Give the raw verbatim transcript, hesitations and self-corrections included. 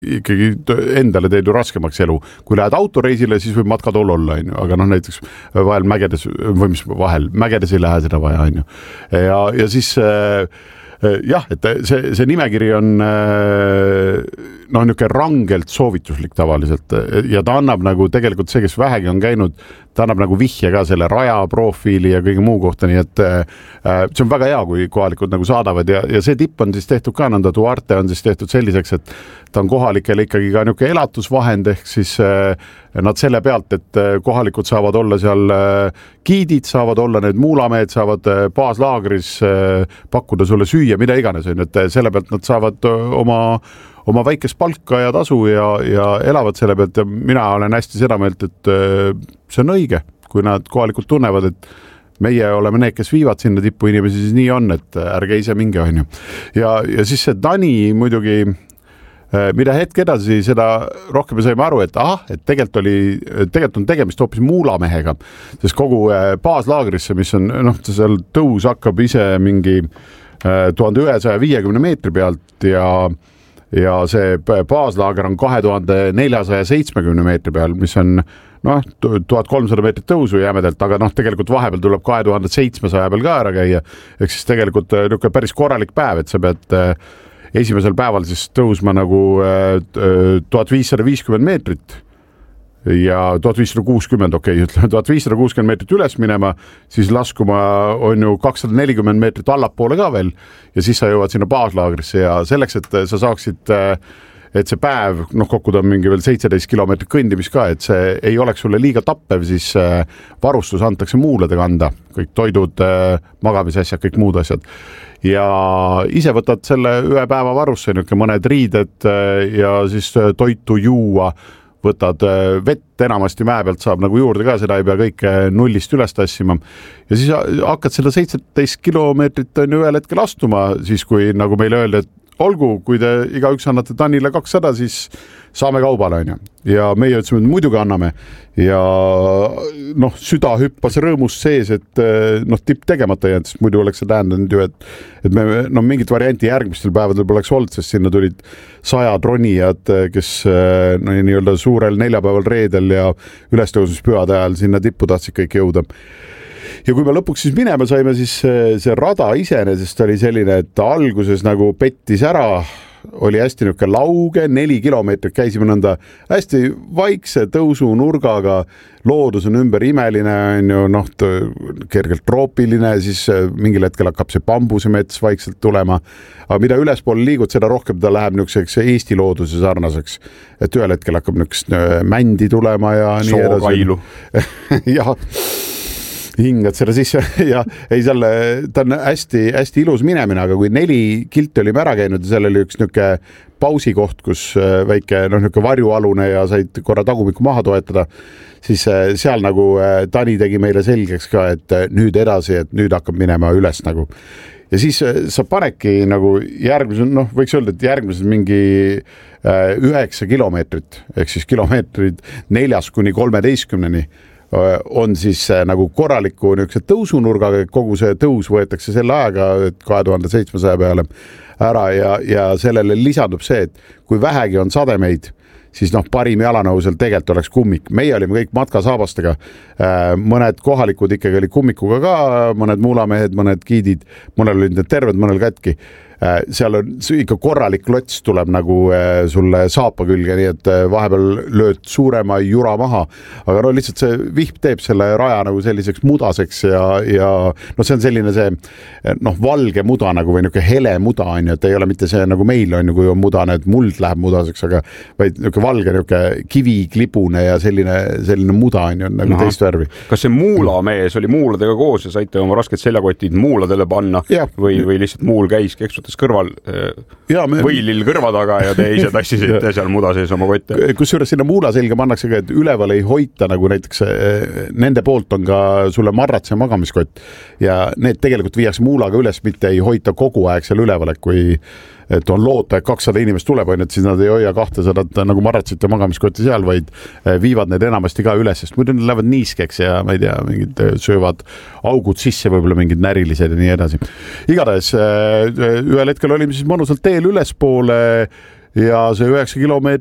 ikkagi endale teed ju raskemaks elu. Kui lähed autoreisile, siis võib matkatool olla, on ju. Aga noh, näiteks vahel mägedes, või mis vahel, mägedes ei lähe seda vaja, on ju. Ja, ja siis jah, et see, see nimekiri on noh, niisugune rangelt soovituslik tavaliselt ja ta annab nagu tegelikult see, kes vähegi on käinud, ta annab nagu vihje ka selle raja profiili ja kõige muu kohta, nii et see on väga hea, kui kohalikud nagu saadavad ja, ja see tipp on siis tehtud ka, nõnda Duarte on siis tehtud selliseks, et ta on kohalikele ikkagi ka niisugune elatusvahend, ehk siis nad selle pealt, et kohalikud saavad olla seal giidid, saavad olla need muulamehed, saavad baaslaagris pakkuda sulle süüa, mida iganes on, et selle pealt nad saavad oma oma väikest palka ja tasu ja, ja elavad selle pealt ja mina olen hästi seda meelt, et see on õige, kui nad kohalikult tunnevad, et meie oleme need, kes viivad sinna tippu inimesi, siis nii on, et ärge ise minge, on ju. Ja, ja siis see Tani muidugi, mida hetk edasi, seda rohkem me saime aru, et ah, et tegelikult oli, tegelikult on tegemist hoopis muulamehega, sest kogu baaslaagrisse, mis on, noh, seal tõus hakkab ise mingi tuhande ühesaja viiekümne meetri pealt ja ja see baaslaager on kahe tuhande neljasaja seitsmekümne meetri peal, mis on noh, tuhat kolmsada meetrit tõusu jämedalt, aga noh, tegelikult vahepeal tuleb kahe tuhande seitsmesaja peal ka ära käia, ehk siis tegelikult niisugune päris korralik päev, et sa pead esimesel päeval siis tõusma nagu tuhat viissada viiskümmend meetrit ja tuhat viissada kuuskümmend, okei, ütleme tuhat viissada kuuskümmend meetrit üles minema, siis laskuma on ju kakssada nelikümmend meetrit allapoole ka veel ja siis sa jõuad sinna baaslaagrisse ja selleks, et sa saaksid, et see päev, noh, kokku ta on mingi veel seitseteist kilomeetrit kõndimis ka, et see ei oleks sulle liiga tappev, siis varustus antakse muulade kanda, kõik toidud, magamisasjad, kõik muud asjad. Ja ise võtad selle ühe päeva varusse, niisugune mõned riided ja siis toitu juua, võtad vett enamasti mäe pealt saab nagu juurde ka, seda ei pea kõike nullist üles tassima ja siis hakkad seda seitseteist kilomeetrit on ju ühel hetkel astuma, siis kui nagu meile öeldi, et olgu, kui te igaüks annate Tanile kakssada, siis saame kaubale, on ju. Ja meie ütlesime, et muidugi anname ja noh, süda hüppas rõõmust sees, et noh, tipp tegemata jäänud, sest muidu oleks see tähendanud ju, et, et me no, mingit varianti järgmistel päevadel poleks olnud, sest sinna tulid sajad ronijad, kes no, nii-öelda suurel neljapäeval reedel ja ülestõusmispühade ajal sinna tippu tahtsid kõik jõuda. Ja kui me lõpuks siis minema saime, siis see rada iseenesest oli selline, et alguses nagu pettis ära, oli hästi niisugune lauge, neli kilomeetrit käisime nõnda hästi vaikse tõusu nurgaga, loodus on ümber imeline, on ju, noh, kergelt troopiline, siis mingil hetkel hakkab see bambusemets vaikselt tulema, aga mida ülespoole liigud, seda rohkem ta läheb niisuguseks Eesti looduse sarnaseks, et ühel hetkel hakkab niisugust mändi tulema ja nii edasi. Sookailu. Jah. Hingad seda sisse ja ei seal, ta on hästi, hästi ilus minemine, aga kui neli kilti olime ära käinud ja seal oli üks niuke pausikoht, kus väike noh, niuke varjualune ja said korra tagumikku maha toetada, siis seal nagu Tani tegi meile selgeks ka, et nüüd edasi, et nüüd hakkab minema üles nagu. Ja siis sa panedki nagu järgmised, noh, võiks öelda, et järgmised mingi üheksa kilomeetrit, ehk siis kilomeetrid neljas kuni kolmeteistkümneni on siis nagu korraliku niisuguse tõusunurgaga, kogu see tõus võetakse selle ajaga, et kahe tuhande seitsmesaja peale ära ja, ja sellele lisandub see, et kui vähegi on sademeid, siis noh, parim jalanõu seal tegelikult oleks kummik. Meie olime kõik matkasaabastega, mõned kohalikud ikkagi oli kummikuga ka, mõned muulamehed, mõned giidid, mõnel olid need terved, mõnel kätki. Seal on ikka korralik lots tuleb nagu sulle saapa külge, nii et vahepeal lööd suurema jura maha, aga no lihtsalt see vihp teeb selle raja nagu selliseks mudaseks ja, ja no see on selline see noh, valge muda nagu või niisugune hele muda on ju, et ei ole mitte see nagu meil on ju, kui on mudane, et muld läheb mudaseks, aga vaid niisugune valge niisugune kiviklibune ja selline, selline muda on ju nagu Aha. teist värvi. Kas see muulamees oli muuladega koos ja saite oma rasked seljakotid muuladele panna ja. või, või lihtsalt muul käis keksutates kõrval ja, me... võilill kõrva taga ja te ise tassisite seal muda sees oma kotte. Kusjuures sinna muula selga pannakse ka, et üleval ei hoita, nagu näiteks nende poolt on ka sulle marratse magamiskott ja need tegelikult viiakse muulaga üles, mitte ei hoita kogu aeg seal üleval, et kui et on loota, et kakssada inimest tuleb, on, et siis nad ei hoia kahtesadat nagu maratsit ja magamiskotti seal, vaid viivad need enamasti ka üles, sest muidu nad lähevad niiskeks ja ma ei tea, mingid söövad augud sisse, võib-olla mingid närilised ja nii edasi. Igatahes ühel hetkel olime siis mõnusalt teel ülespoole ja see üheksa kilomeetrit